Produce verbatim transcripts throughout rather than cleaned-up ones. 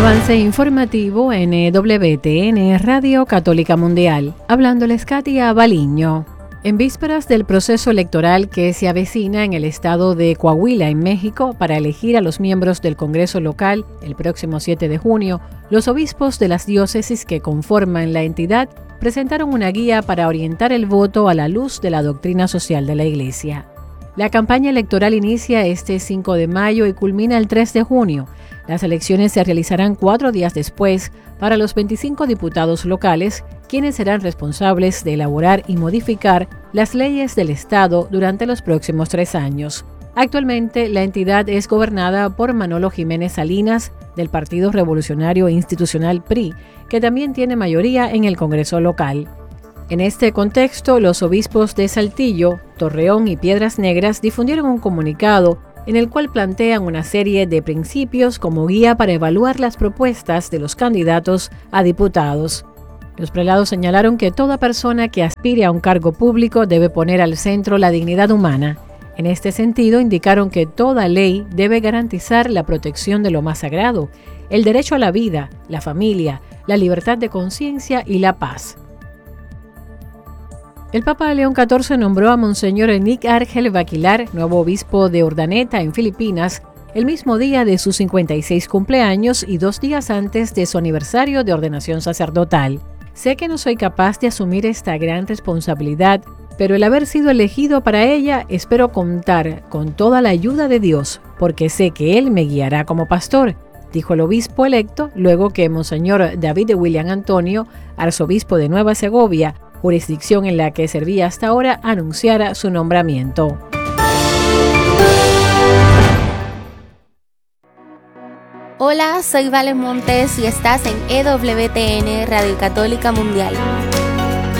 Avance informativo en W T N Radio Católica Mundial. Hablándoles Katia Baliño. En vísperas del proceso electoral que se avecina en el estado de Coahuila, en México, para elegir a los miembros del Congreso local el próximo siete de junio, los obispos de las diócesis que conforman la entidad presentaron una guía para orientar el voto a la luz de la doctrina social de la Iglesia. La campaña electoral inicia este cinco de mayo y culmina el tres de junio. Las elecciones se realizarán cuatro días después para los veinticinco diputados locales, quienes serán responsables de elaborar y modificar las leyes del Estado durante los próximos tres años. Actualmente, la entidad es gobernada por Manolo Jiménez Salinas, del Partido Revolucionario Institucional P R I, que también tiene mayoría en el Congreso local. En este contexto, los obispos de Saltillo, Torreón y Piedras Negras difundieron un comunicado en el cual plantean una serie de principios como guía para evaluar las propuestas de los candidatos a diputados. Los prelados señalaron que toda persona que aspire a un cargo público debe poner al centro la dignidad humana. En este sentido, indicaron que toda ley debe garantizar la protección de lo más sagrado, el derecho a la vida, la familia, la libertad de conciencia y la paz. El Papa León catorce nombró a Monseñor Nick Argel Baquilar, nuevo obispo de Urdaneta, en Filipinas, el mismo día de su cincuenta y seis cumpleaños y dos días antes de su aniversario de ordenación sacerdotal. Sé que no soy capaz de asumir esta gran responsabilidad, pero el haber sido elegido para ella, espero contar con toda la ayuda de Dios, porque sé que Él me guiará como pastor, dijo el obispo electo, luego que Monseñor David William Antonio, arzobispo de Nueva Segovia, jurisdicción en la que servía hasta ahora, anunciara su nombramiento. Hola, soy Valen Montes y estás en E W T N Radio Católica Mundial.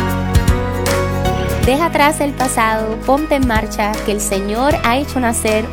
Deja atrás el pasado, ponte en marcha, que el Señor ha hecho nacer